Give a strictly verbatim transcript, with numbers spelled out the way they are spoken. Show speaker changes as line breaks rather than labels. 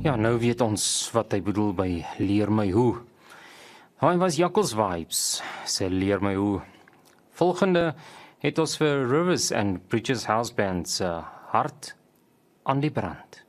Ja, nou weet ons wat hy bedoel by Leer my hoe. Hy was Jakkals Vibes, sê Leer my hoe. Volgende het ons vir Rivers and Preachers House Band se Hart aan die brand.